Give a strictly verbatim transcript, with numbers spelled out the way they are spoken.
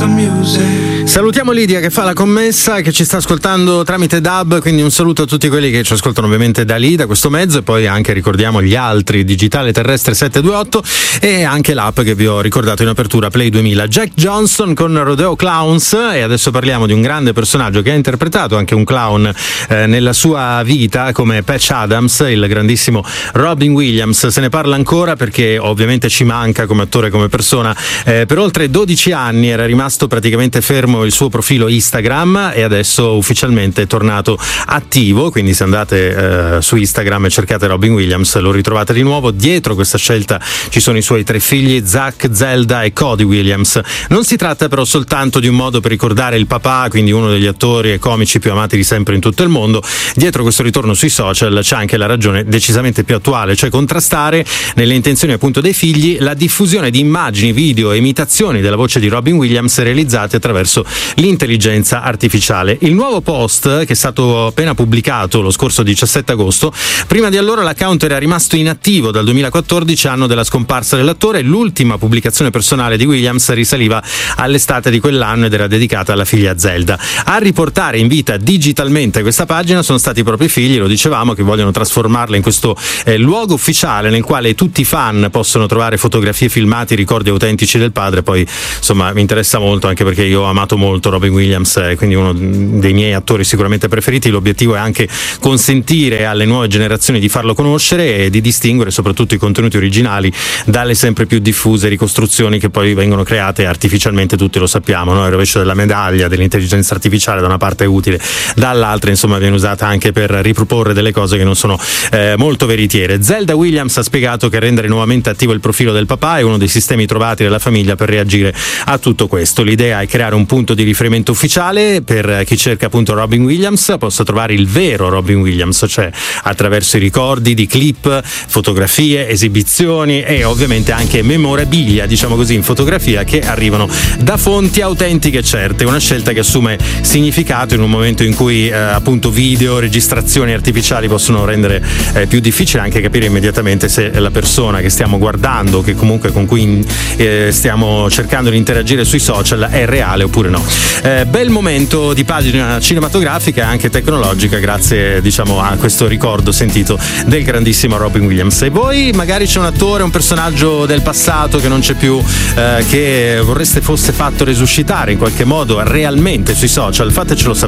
the music. Salutiamo Lidia che fa la commessa, che ci sta ascoltando tramite D A B, quindi un saluto a tutti quelli che ci ascoltano ovviamente da lì, da questo mezzo, e poi anche ricordiamo gli altri, Digitale Terrestre sette due otto, e anche l'app che vi ho ricordato in apertura, Play duemila. Jack Johnson con Rodeo Clowns, e adesso parliamo di un grande personaggio che ha interpretato anche un clown eh, nella sua vita, come Patch Adams, il grandissimo Robin Williams. Se ne parla ancora perché ovviamente ci manca come attore, come persona. Eh, per oltre dodici anni era rimasto praticamente fermo il suo profilo Instagram e adesso ufficialmente è tornato attivo, quindi se andate eh, su Instagram e cercate Robin Williams lo ritrovate di nuovo. Dietro questa scelta ci sono i suoi tre figli, Zach, Zelda e Cody Williams. Non si tratta però soltanto di un modo per ricordare il papà, quindi uno degli attori e comici più amati di sempre in tutto il mondo. Dietro questo ritorno sui social c'è anche la ragione decisamente più attuale, cioè contrastare nelle intenzioni appunto dei figli la diffusione di immagini, video e imitazioni della voce di Robin Williams realizzate attraverso l'intelligenza artificiale. Il nuovo post, che è stato appena pubblicato lo scorso diciassette agosto, prima di allora l'account era rimasto inattivo dal duemilaquattordici, anno della scomparsa dell'attore. L'ultima pubblicazione personale di Williams risaliva all'estate di quell'anno ed era dedicata alla figlia Zelda. A riportare in vita digitalmente questa pagina sono stati i propri figli, lo dicevamo, che vogliono trasformarla in questo eh, luogo ufficiale nel quale tutti i fan possono trovare fotografie, filmati, ricordi autentici del padre. Poi insomma mi interessa molto, anche perché io ho amato molto Robin Williams, è quindi uno dei miei attori sicuramente preferiti. L'obiettivo è anche consentire alle nuove generazioni di farlo conoscere e di distinguere soprattutto i contenuti originali dalle sempre più diffuse ricostruzioni che poi vengono create artificialmente. Tutti lo sappiamo, no? Il rovescio della medaglia dell'intelligenza artificiale da una parte è utile, dall'altra insomma viene usata anche per riproporre delle cose che non sono eh, molto veritiere. Zelda Williams ha spiegato che rendere nuovamente attivo il profilo del papà è uno dei sistemi trovati dalla famiglia per reagire a tutto questo. L'idea è creare un punto di riferimento ufficiale per chi cerca appunto Robin Williams possa trovare il vero Robin Williams, cioè attraverso i ricordi di clip, fotografie, esibizioni e ovviamente anche memorabilia, diciamo così, in fotografia, che arrivano da fonti autentiche certe. Una scelta che assume significato in un momento in cui eh, appunto video, registrazioni artificiali possono rendere eh, più difficile anche capire immediatamente se la persona che stiamo guardando, che comunque con cui eh, stiamo cercando di interagire sui social, è reale oppure no. Eh, bel momento di pagina cinematografica e anche tecnologica grazie, diciamo, a questo ricordo sentito del grandissimo Robin Williams. E voi magari c'è un attore, un personaggio del passato che non c'è più, eh, che vorreste fosse fatto resuscitare in qualche modo realmente sui social, fatecelo sapere.